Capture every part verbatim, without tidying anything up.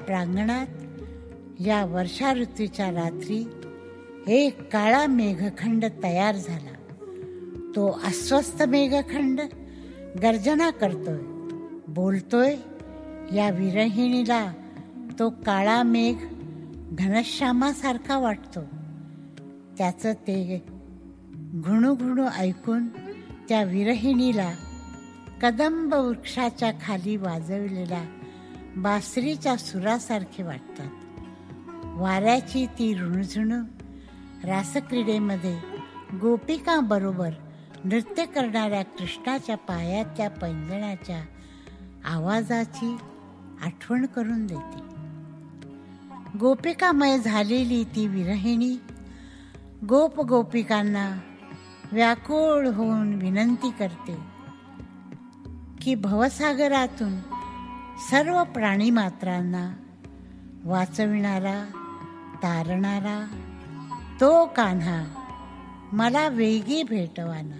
प्रांगणात या वर्षा ऋतूच्या रात्री एक काळा मेघखंड तयार झाला. तो अस्वस्थ मेघखंड गर्जना करतोय, बोलतोय. या विरहिणीला तो काळा मेघ घनश्यामासारखा वाटतो. त्याचं ते घुणू घुणू ऐकून त्या विरहिणीला कदंब वृक्षाच्या खाली वाजवलेल्या बासरीच्या सुरासारखे वाटतात. वाऱ्याची ती रुणझुणू रासक्रीडेमध्ये गोपिकांबरोबर नृत्य करणाऱ्या कृष्णाच्या पायातल्या पैंजणाच्या आवाजाची आठवण करून देते. गोपिकामय झालेली ती विरहिणी गोप गोपिकांना व्याकुळ होऊन विनंती करते की भवसागरातून सर्व प्राणीमात्रांना वाचविणारा, तारणारा तो कान्हा मला वेगी भेटवाना.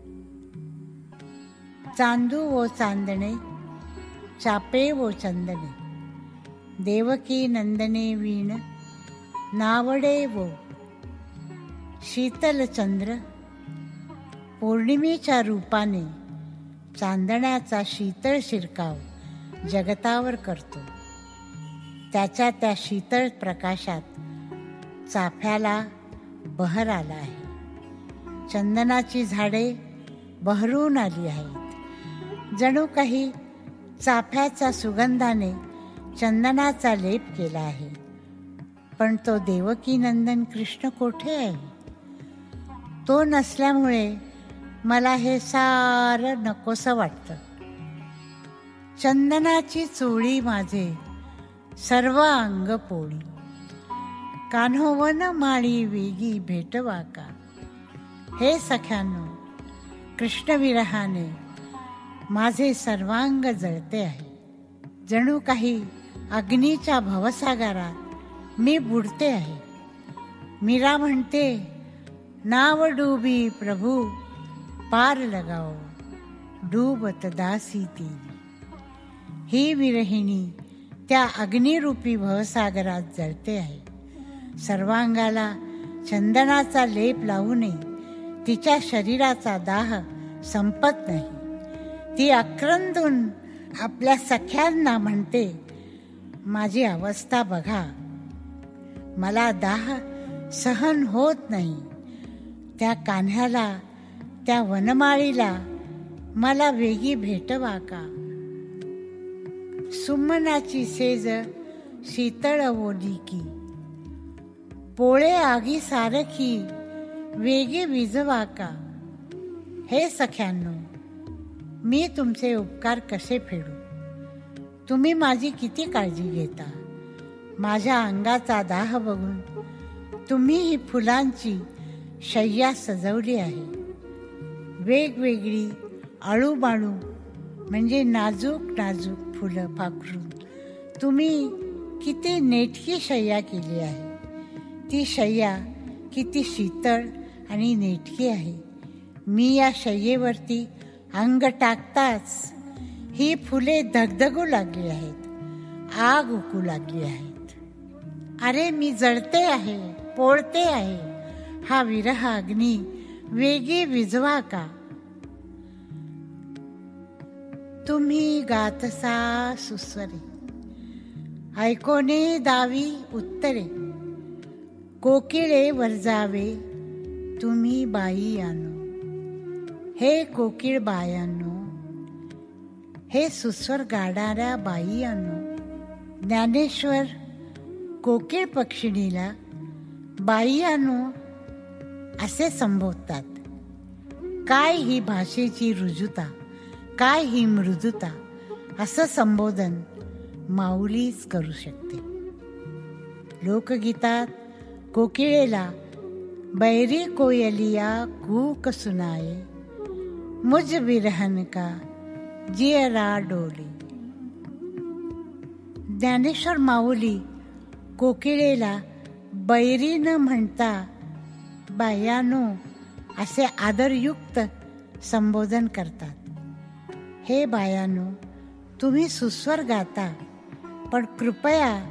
चांदू वो चांदणे, चापे वो चंदने, देवकी नंदने वीण नावडे वो. शीतल चंद्र पौर्णिमेच्या रूपाने चांदण्याचा शीतळ शिरकाव जगतावर करतो. त्याच्या त्या शीतळ प्रकाशात चाफ्याला बहर आला आहे. चंदनाची झाडे बहरून आली आहेत. जणू काही चाफ्याच्या सुगंधाने चंदनाचा लेप केला आहे. पण तो देवकी नंदन कृष्ण कोठे आहे? तो नसल्यामुळे मला हे सारं नकोसं वाटतं. चंदनाची चोळी माझे सर्व अंग पोळी, कान्होवन माळी वेगी भेटवा का. हे सख्यानो, कृष्णविरहाने माझे सर्वांग जळते आहे. जणू काही अग्नीच्या भवसागरात मी बुडते आहे. मीरा म्हणते, नाव डूबी प्रभू पार लगाओ, डूबत दासी ती. ही विरहिणी त्या अग्निरूपी भवसागरात जळते आहे. सर्वांगाला चंदनाचा लेप लावू नये. तिच्या शरीराचा दाह संपत नाही. ती आक्रंदून आपल्या सख्यांना म्हणते, माझी अवस्था बघा, मला दाह सहन होत नाही. त्या कान्ह्याला, त्या वनमाळीला मला वेगी भेटवा का. सुमनाची सेज शीतळ ओली की, पोळे आगी सारखी वेगी विजवा का. हे सख्यांनो, मी तुमचे उपकार कसे फेडू. तुम्ही माझी किती काळजी घेता. माझ्या अंगाचा दाह बघून तुम्ही ही फुलांची शय्या सजवली आहे. वेगवेगळी आळूबाळू म्हणजे नाजूक नाजूक फुलं पाखरून तुम्ही किती नेटकी शय्या केली आहे. ती शय्या किती शीतळ आणि नेटकी आहे. मी या शय्येवरती अंग टाकताच ही फुले धगधगू लागली आहेत, आग उकू लागली आहेत. अरे मी जळते आहे, पोळते आहे. हा विरह अग्नी वेगी विझवा का. तुम्ही गातसा सुस्वरे, ऐकोने दावी उत्तरे. कोकिळे वर्जावे तुम्ही बाई आणो. हे कोकिळ बायांनो, हे सुस्वर गाणाऱ्या बाई आणो. ज्ञानेश्वर कोकिळ पक्षिणीला बाई आणो असे संबोधतात. काय ही भाषेची रुजुता, काय ही मृदुता. असं संबोधन माऊलीच करू शकते. लोकगीतात कोकिळेला बैरी कोयलिया कूक सुनाए, मुझ बिरहन का जियरा डोली. ज्ञानेश्वर माऊली कोकिळेला बैरी न म्हणता बायानो असे आदरयुक्त संबोधन करतात. हे बायानो, तुम्ही सुस्वर गाता, पण कृपया